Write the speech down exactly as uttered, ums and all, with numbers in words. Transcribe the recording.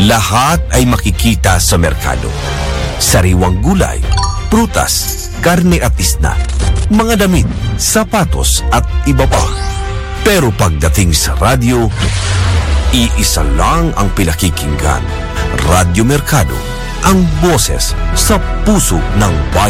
Lahat ay makikita sa merkado. Sariwang gulay, prutas, karne at isda, mga damit, sapatos at iba pa. Pero pagdating sa radyo, iisa lang ang pinakikinggan. Radyo Mercado, ang boses sa puso ng bayan.